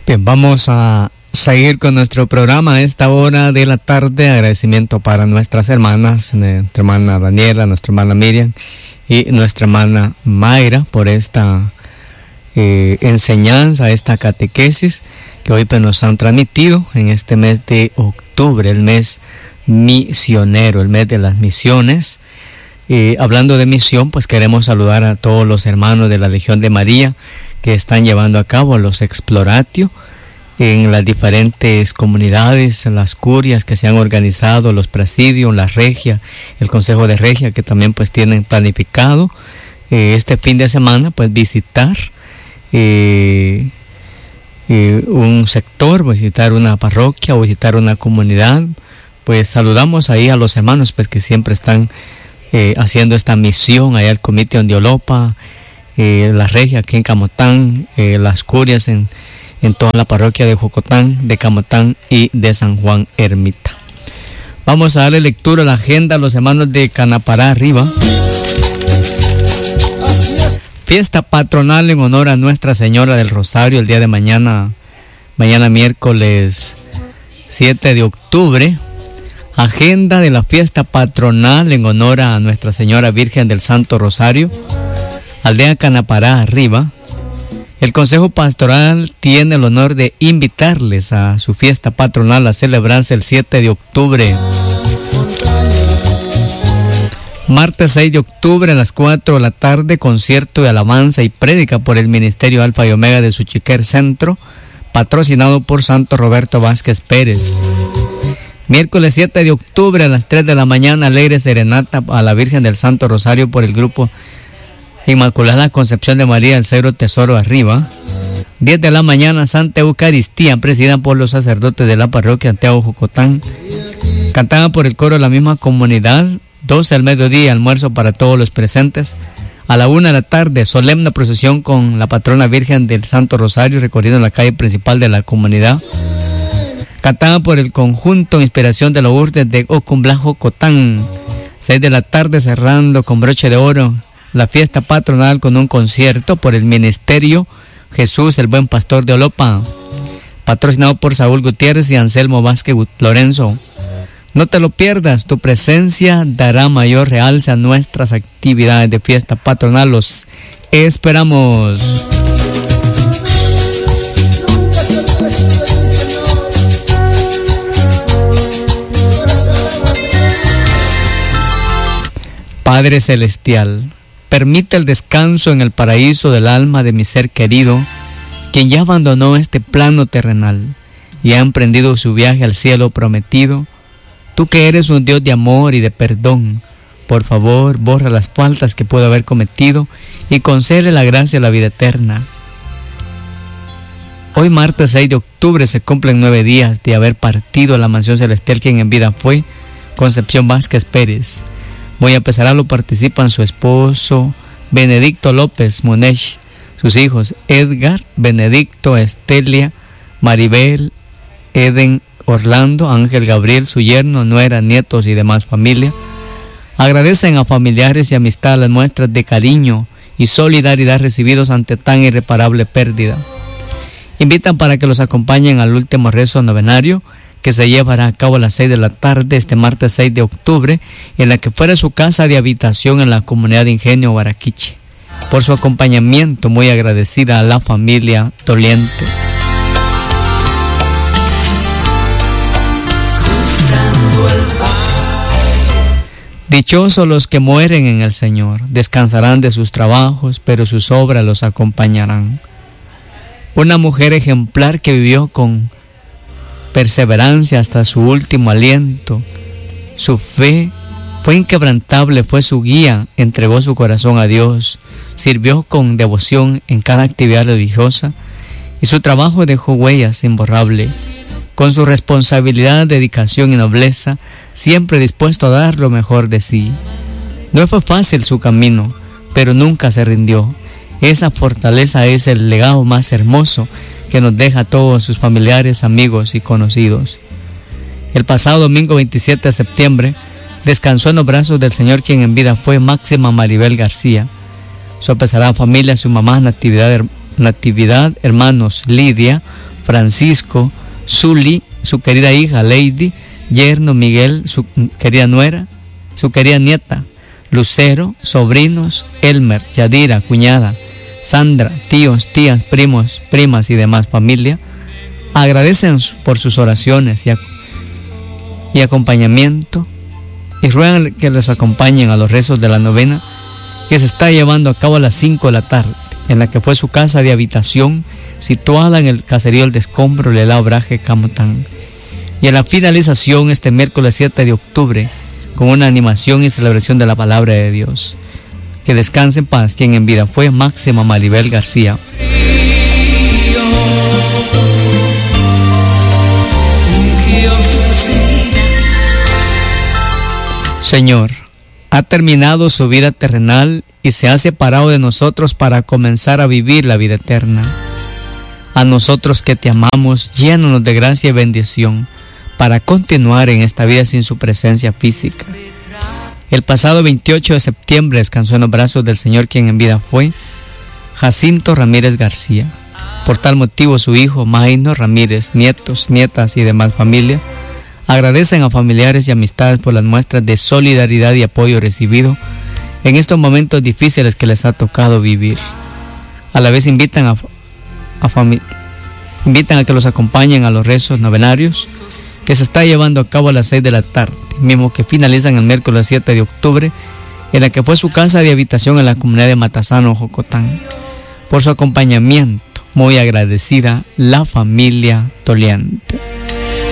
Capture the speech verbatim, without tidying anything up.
Bien, vamos a seguir con nuestro programa a esta hora de la tarde. Agradecimiento para nuestras hermanas, nuestra hermana Daniela, nuestra hermana Miriam y nuestra hermana Mayra por esta eh, enseñanza, esta catequesis que hoy pues, nos han transmitido en este mes de octubre, el mes misionero, el mes de las misiones. Eh, hablando de misión, pues queremos saludar a todos los hermanos de la Legión de María que están llevando a cabo los exploratio en las diferentes comunidades, las curias que se han organizado, los presidios, la regia, el Consejo de Regia, que también pues tienen planificado eh, este fin de semana pues visitar eh, eh, un sector, visitar una parroquia o visitar una comunidad. Pues saludamos ahí a los hermanos pues que siempre están eh, haciendo esta misión, allá el Comité Ondiolopa, eh, la regia aquí en Camotán, eh, las curias en en toda la parroquia de Jocotán, de Camotán y de San Juan Ermita. Vamos a darle lectura a la agenda a los hermanos de Canapará arriba. Fiesta patronal en honor a Nuestra Señora del Rosario el día de mañana, mañana miércoles siete de octubre. Agenda de la fiesta patronal en honor a Nuestra Señora Virgen del Santo Rosario, aldea Canapará arriba. El Consejo Pastoral tiene el honor de invitarles a su fiesta patronal a celebrarse el siete de octubre. Martes seis de octubre a las cuatro de la tarde, concierto de alabanza y prédica por el Ministerio Alfa y Omega de Suchiquer Centro, patrocinado por Santo Roberto Vázquez Pérez. Miércoles siete de octubre a las tres de la mañana, alegre serenata a la Virgen del Santo Rosario por el grupo Inmaculada Concepción de María del Cedro Tesoro arriba. diez de la mañana, Santa Eucaristía, presidida por los sacerdotes de la parroquia Santiago Jocotán, cantada por el coro de la misma comunidad. doce al mediodía, almuerzo para todos los presentes. A la una de la tarde, solemne procesión con la patrona Virgen del Santo Rosario, recorriendo la calle principal de la comunidad, cantada por el conjunto Inspiración de Lourdes de Ocumbla Jocotán. seis de la tarde, cerrando con broche de oro la fiesta patronal con un concierto por el Ministerio Jesús el Buen Pastor de Olopa, patrocinado por Saúl Gutiérrez y Anselmo Vázquez Lorenzo. No te lo pierdas, tu presencia dará mayor realce a nuestras actividades de fiesta patronal. Los esperamos. Padre Celestial, permite el descanso en el paraíso del alma de mi ser querido, quien ya abandonó este plano terrenal y ha emprendido su viaje al cielo prometido. Tú que eres un Dios de amor y de perdón, por favor, borra las faltas que puedo haber cometido y concede la gracia de la vida eterna. Hoy martes seis de octubre se cumplen nueve días de haber partido a la mansión celestial quien en vida fue Concepción Vázquez Pérez. Muy a pesarlo participan su esposo Benedicto López Monech, sus hijos Edgar, Benedicto, Estelia, Maribel, Eden, Orlando, Ángel Gabriel, su yerno, nuera, nietos y demás familia. Agradecen a familiares y amistad las muestras de cariño y solidaridad recibidos ante tan irreparable pérdida. Invitan para que los acompañen al último rezo novenario que se llevará a cabo a las seis de la tarde este martes seis de octubre en la que fuera su casa de habitación en la comunidad de Ingenio Baraquiche. Por su acompañamiento, muy agradecida a la familia doliente. Dichosos los que mueren en el Señor, descansarán de sus trabajos, pero sus obras los acompañarán. Una mujer ejemplar que vivió con perseverancia hasta su último aliento. Su fe fue inquebrantable, fue su guía, entregó su corazón a Dios, sirvió con devoción en cada actividad religiosa y su trabajo dejó huellas imborrables. Con su responsabilidad, dedicación y nobleza, siempre dispuesto a dar lo mejor de sí. No fue fácil su camino, pero nunca se rindió. Esa fortaleza es el legado más hermoso que nos deja a todos sus familiares, amigos y conocidos. El pasado domingo veintisiete de septiembre descansó en los brazos del Señor quien en vida fue Máxima Maribel García. Su apesarada familia, su mamá Natividad, Natividad, hermanos Lidia, Francisco, Zuli, su querida hija Lady, yerno Miguel, su querida nuera, su querida nieta Lucero, sobrinos Elmer, Yadira, cuñada Sandra, tíos, tías, primos, primas y demás familia. Agradecen por sus oraciones y, ac y acompañamiento y ruegan que les acompañen a los rezos de la novena que se está llevando a cabo a las cinco de la tarde, en la que fue su casa de habitación situada en el caserío El Descombro, Lelao, Braje, Camotán. Y en la finalización este miércoles siete de octubre con una animación y celebración de la palabra de Dios. Que descanse en paz quien en vida fue Máxima Maribel García. Señor, ha terminado su vida terrenal y se ha separado de nosotros para comenzar a vivir la vida eterna. A nosotros que te amamos, llénanos de gracia y bendición para continuar en esta vida sin su presencia física. El pasado veintiocho de septiembre descansó en los brazos del Señor quien en vida fue Jacinto Ramírez García. Por tal motivo su hijo Maino Ramírez, nietos, nietas y demás familia agradecen a familiares y amistades por las muestras de solidaridad y apoyo recibido en estos momentos difíciles que les ha tocado vivir. A la vez invitan a, a, invitan a que los acompañen a los rezos novenarios que se está llevando a cabo a las seis de la tarde, mismo que finalizan el miércoles siete de octubre, en la que fue su casa de habitación en la comunidad de Matasano, Jocotán. Por su acompañamiento, muy agradecida la familia Toliente.